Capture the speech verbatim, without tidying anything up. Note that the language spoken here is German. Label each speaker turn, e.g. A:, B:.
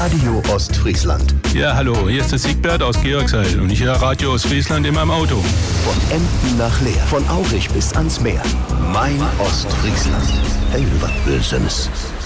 A: Radio Ostfriesland.
B: Ja, hallo, hier ist der Siegbert aus Georgsheil und ich höre Radio Ostfriesland in meinem Auto.
A: Von Emden nach Leer, von Aurich bis ans Meer. Mein Ostfriesland. Hey, was Böses.